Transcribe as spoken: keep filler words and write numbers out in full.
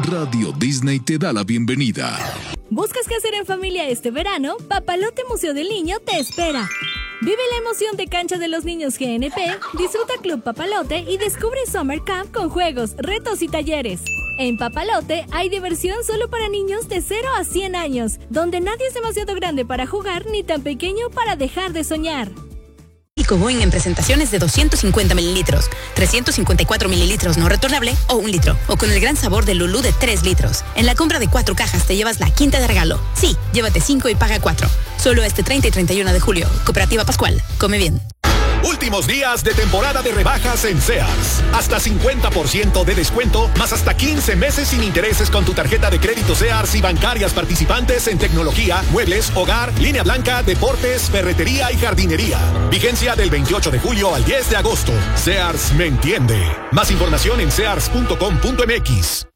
Radio Disney te da la bienvenida. ¿Buscas qué hacer en familia este verano? Papalote Museo del Niño te espera. Vive la emoción de Cancha de los Niños G N P, disfruta Club Papalote y descubre Summer Camp con juegos, retos y talleres. En Papalote hay diversión solo para niños de cero a cien años, donde nadie es demasiado grande para jugar ni tan pequeño para dejar de soñar. Ecoboing en presentaciones de doscientos cincuenta mililitros, trescientos cincuenta y cuatro mililitros no retornable o un litro. O con el gran sabor de Lulú de tres litros. En la compra de cuatro cajas te llevas la quinta de regalo. Sí, llévate cinco y paga cuatro. Solo este treinta y treinta y uno de julio. Cooperativa Pascual. Come bien. Últimos días de temporada de rebajas en Sears. Hasta cincuenta por ciento de descuento, más hasta quince meses sin intereses con tu tarjeta de crédito Sears y bancarias participantes en tecnología, muebles, hogar, línea blanca, deportes, ferretería y jardinería. Vigencia del veintiocho de julio al diez de agosto. Sears me entiende. Más información en sears punto com punto m x.